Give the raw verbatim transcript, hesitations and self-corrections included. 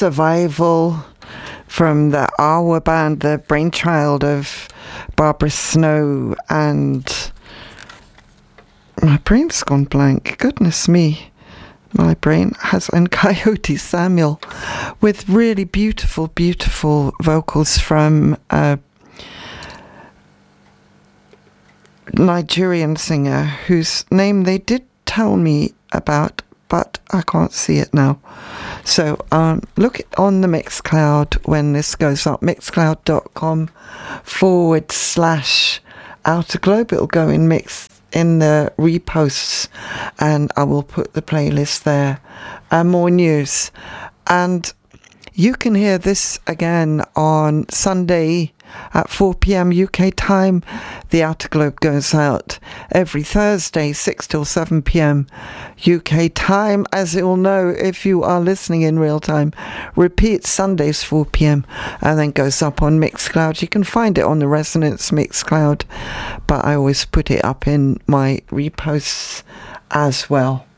Survival from the Awa band, the brainchild of Barbara Snow, and my brain's gone blank. Goodness me, my brain has, and Coyote Samuel, with really beautiful, beautiful vocals from a Nigerian singer whose name they did tell me about, but I can't see it now. So um, look on the Mixcloud when this goes up, mixcloud.com forward slash Outer Globe. It'll go in mix in the reposts, and I will put the playlist there. And more news. And you can hear this again on Sunday at four p.m. U K time. The Outer Globe goes out every Thursday, six till seven p.m. U K time. As you'll know if you are listening in real time, repeats Sundays four p.m. and then goes up on Mixcloud. You can find it on the Resonance Mixcloud, but I always put it up in my reposts as well.